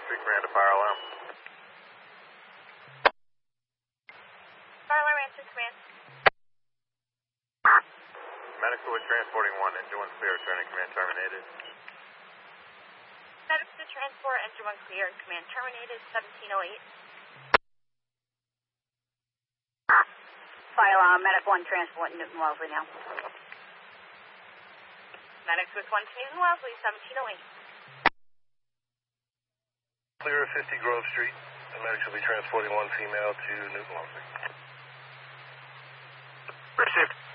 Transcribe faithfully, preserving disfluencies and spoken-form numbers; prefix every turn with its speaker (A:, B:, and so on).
A: Street, Miranda Fire Alarm.
B: Fire Alarm, answer command.
A: Medical with transporting one, engine one clear, turning command terminated.
B: Medical to transport, engine one clear, command terminated, seventeen oh eight.
C: Fire Alarm, Medic one transport, Newton Wellesley now.
B: Medics with one to Newton Wellesley, seventeen oh eight.
D: Clear of fifty Grove Street. The medics will be transporting one female to Newton Wellesley.
A: Received.